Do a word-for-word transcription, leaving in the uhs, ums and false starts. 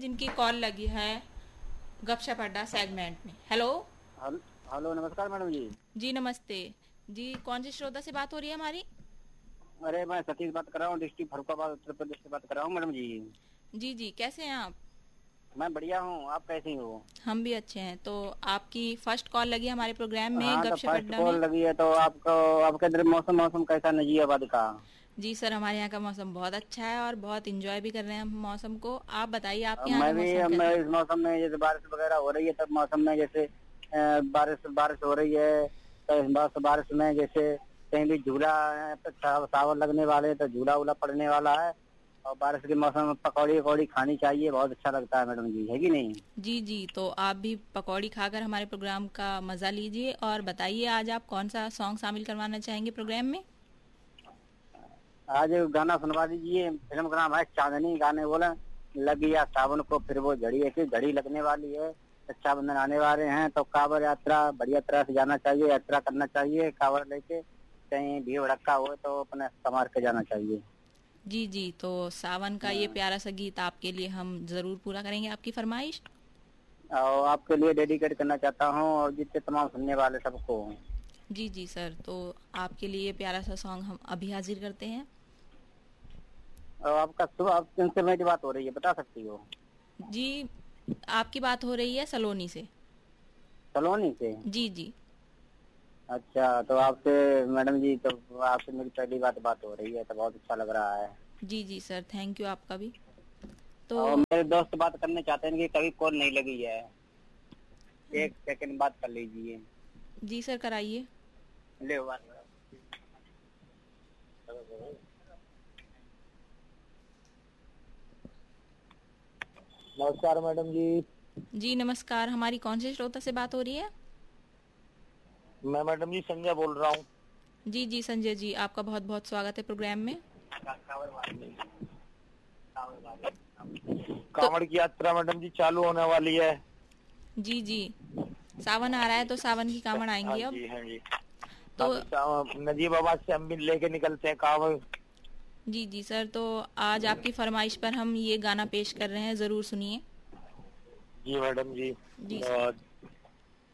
जिनकी कॉल लगी है गपशप अड्डा सेगमेंट में। हेलो। हल- हेलो, नमस्कार मैडम जी। जी नमस्ते। जी कौन सी श्रोता से बात हो रही है हमारी? अरे मैं सतीश बात कर रहा हूँ, डिस्ट्रिक्ट फरुखाबाद उत्तर प्रदेश से बात कर रहा हूँ मैडम जी। जी जी, कैसे हैं आप? मैं बढ़िया हूँ, आप कैसी हो? हम भी अच्छे हैं। तो आपकी फर्स्ट कॉल लगी है हमारे प्रोग्राम में हाँ, तो गपशप फर्स्ट अड्डा कॉल में। लगी है तो आपको आपके इधर मौसम मौसम कैसा नजीबाबाद का? जी सर, हमारे यहाँ का मौसम बहुत अच्छा है और बहुत इंजॉय भी कर रहे हैं हम मौसम को। आप बताइए अब आपके यहाँ का मैं भी मौसम अब कैसा मैं है? इस मौसम में जैसे बारिश वगैरह हो रही है, तब मौसम में जैसे अ, बारिश बारिश हो रही है, तो इस बार बारिश में जैसे कहीं भी झूला है, तो सा- सावन लगने वाले हैं, तो झूला उला पड़ने वाला है। और बारिश के मौसम में पकौड़ी वकौड़ी खानी चाहिए, बहुत अच्छा लगता है मैडम जी, है कि नहीं? जी जी, तो आप भी पकौड़ी खाकर हमारे प्रोग्राम का मज़ा लीजिए और बताइए आज आप कौन सा सॉन्ग शामिल करवाना चाहेंगे प्रोग्राम में? आज गाना सुनवा दीजिए, फिल्म का नाम है चांदनी। गाने बोले लगी या सावन को फिर वो झड़ी, ऐसी घड़ी लगने वाली है, रक्षाबंधन आने वाले हैं, तो कांवड़ यात्रा बढ़िया तरह से जाना चाहिए, यात्रा करना चाहिए कांवड़ लेके। कहीं भीड़ भड़क्का हो तो अपने संभाल के जाना चाहिए। जी जी, तो सावन का ये हाँ। प्यारा सा गीत आपके लिए हम ज़रूर पूरा करेंगे आपकी फरमाइश। और आपके लिए डेडिकेट करना चाहता हूँ और जितने तमाम सुनने वाले सबको। जी जी सर, तो आपके लिए ये प्यारा सा सॉन्ग हम अभी हाजिर करते हैं। और आपका सुबह आप किनसे मेरी बात हो रही है, बता सकती हो? जी, आपकी बात हो रही है सलोनी से। सलोनी से? जी जी। अच्छा, तो आपसे मैडम जी, तो आपसे मेरी पहली बात बात हो रही है, तो बहुत अच्छा लग रहा है। जी जी सर, थैंक यू आपका भी। तो और मेरे दोस्त बात करने चाहते हैं कि कभी कॉल नहीं लगी है, एक सेकंड बात कर लीजिए। जी सर, कराइए। ले बात। नमस्कार मैडम जी। जी नमस्कार, हमारी कौन से श्रोता से बात हो रही है? मैं मैडम जी संजय बोल रहा हूँ। जी जी संजय जी, आपका बहुत बहुत स्वागत है प्रोग्राम में। तो कांवड़ की यात्रा मैडम जी चालू होने वाली है। जी जी, सावन आ रहा है तो सावन की कांवड़ हाँ आएंगी अब। जी, हाँ जी। तो हाँ जी, सा- नजीबाबाद से हम भी लेके निकलते हैं कांवड़। जी जी सर, तो आज आपकी फरमाइश पर हम ये गाना पेश कर रहे हैं, ज़रूर सुनिए। जी मैडम जी। जी और